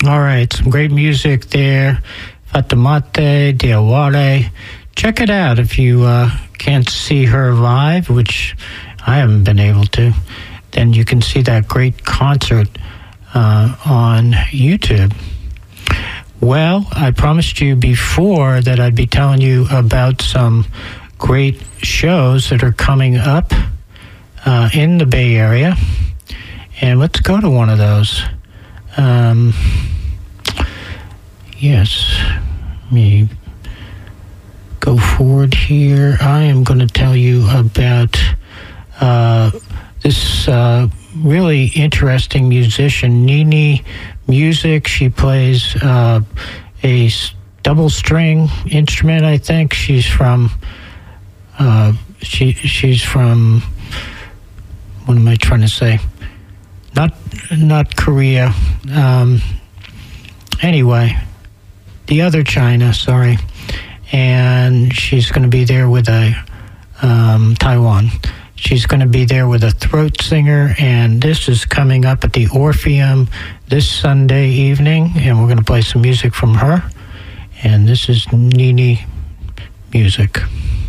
All right, some great music there. Fatimata Diawara. Check it out if you can't see her live, which I haven't been able to. Then you can see that great concert on YouTube. Well, I promised you before that I'd be telling you about some great shows that are coming up in the Bay Area. And let's go to one of those. Yes, let me go forward here. I am going to tell you about this really interesting musician, Nini Music. She plays a double string instrument, I think. She's from she's from, what am I trying to say? Not Korea. Anyway, the other China, sorry. And she's going to be there with a Taiwan. She's going to be there with a throat singer, and this is coming up at the Orpheum this Sunday evening, and we're going to play some music from her. And this is Nini Music.